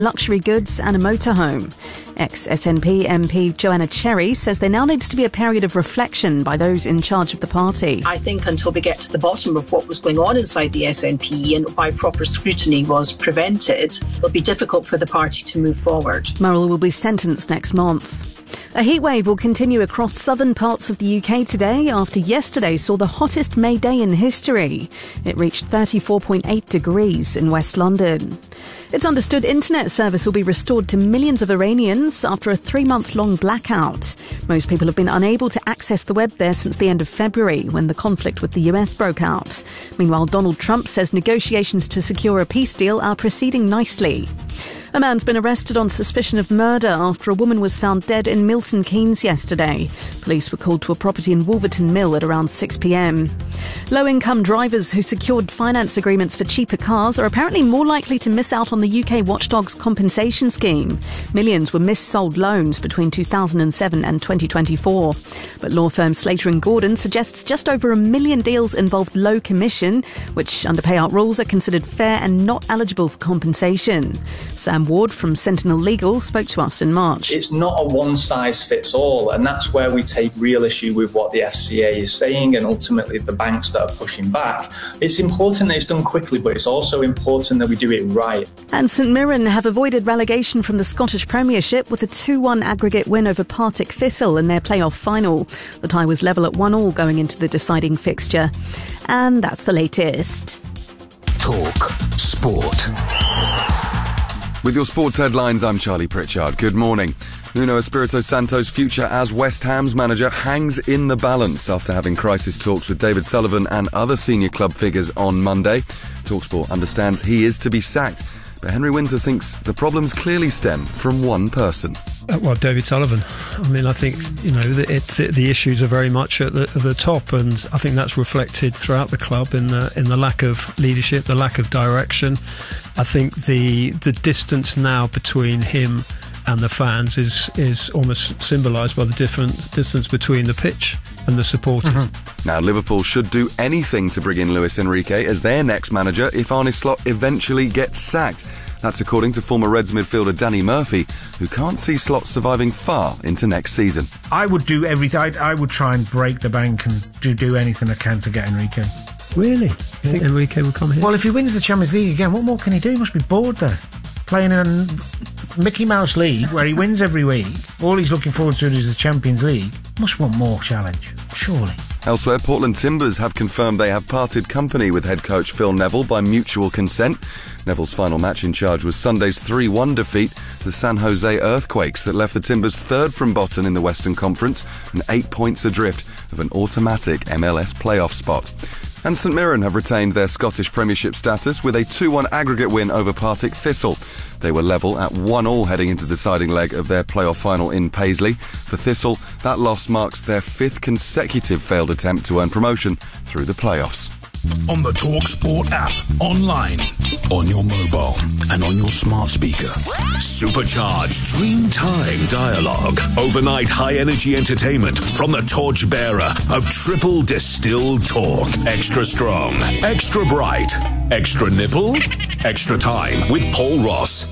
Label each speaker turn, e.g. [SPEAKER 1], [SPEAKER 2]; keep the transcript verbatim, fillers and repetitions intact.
[SPEAKER 1] luxury goods and a motorhome. Ex-S N P M P Joanna Cherry says there now needs to be a period of reflection by those in charge of the party.
[SPEAKER 2] I think until we get to the bottom of what was going on inside the S N P and why proper scrutiny was prevented, it'll be difficult for the party to move forward.
[SPEAKER 1] Murrell will be sentenced next month. A heatwave will continue across southern parts of the U K today after yesterday saw the hottest May day in history. It reached thirty-four point eight degrees in West London. It's understood internet service will be restored to millions of Iranians after a three-month-long blackout. Most people have been unable to access the web there since the end of February, when the conflict with the U S broke out. Meanwhile, Donald Trump says negotiations to secure a peace deal are proceeding nicely. A man's been arrested on suspicion of murder after a woman was found dead in Milton Keynes yesterday. Police were called to a property in Wolverton Mill at around six p.m. Low-income drivers who secured finance agreements for cheaper cars are apparently more likely to miss out on the U K Watchdog's compensation scheme. Millions were missold loans between two thousand seven and twenty twenty-four. But law firm Slater and Gordon suggests just over a million deals involved low commission, which under payout rules are considered fair and not eligible for compensation. Sam Ward from Sentinel Legal spoke to us in March.
[SPEAKER 3] It's not a one-size-fits-all, and that's where we take real issue with what the F C A is saying and ultimately the banks that are pushing back. It's important that it's done quickly, but it's also important that we do it right.
[SPEAKER 1] And St Mirren have avoided relegation from the Scottish Premiership with a two one aggregate win over Partick Thistle in their playoff final. The tie was level at one all going into the deciding fixture. And that's the latest.
[SPEAKER 4] Talk Sport.
[SPEAKER 5] With your sports headlines, I'm Charlie Pritchard. Good morning. Nuno Espirito Santo's future as West Ham's manager hangs in the balance after having crisis talks with David Sullivan and other senior club figures on Monday. TalkSport understands he is to be sacked, but Henry Winter thinks the problems clearly stem from one person.
[SPEAKER 6] Uh, well, David Sullivan. I mean, I think, you know, the, it, the, the issues are very much at the, at the top, and I think that's reflected throughout the club in the in the lack of leadership, the lack of direction. I think the the distance now between him and the fans is is almost symbolised by the different distance between the pitch and the supporters.
[SPEAKER 5] Mm-hmm. Now, Liverpool should do anything to bring in Luis Enrique as their next manager if Arne Slot eventually gets sacked. That's according to former Reds midfielder Danny Murphy, who can't see Slot surviving far into next season.
[SPEAKER 7] I would do everything. I, I would try and break the bank and do, do anything I can to get Enrique.
[SPEAKER 6] Really? You think Enrique will come here?
[SPEAKER 7] Well, if he wins the Champions League again, what more can he do? He must be bored there. Playing in a Mickey Mouse League where he wins every week. All he's looking forward to is the Champions League. Must want more challenge, surely.
[SPEAKER 5] Elsewhere, Portland Timbers have confirmed they have parted company with head coach Phil Neville by mutual consent. Neville's final match in charge was Sunday's three one defeat to the San Jose Earthquakes that left the Timbers third from bottom in the Western Conference and eight points adrift of an automatic M L S playoff spot. And St Mirren have retained their Scottish Premiership status with a two one aggregate win over Partick Thistle. They were level at one all heading into the deciding leg of their playoff final in Paisley. For Thistle, that loss marks their fifth consecutive failed attempt to earn promotion through the playoffs.
[SPEAKER 4] On the TalkSport app, online, on your mobile, and on your smart speaker. Supercharged Dreamtime dialogue. Overnight high-energy entertainment from the torchbearer of triple distilled talk. Extra strong, extra bright, extra nipple, extra time with Paul Ross.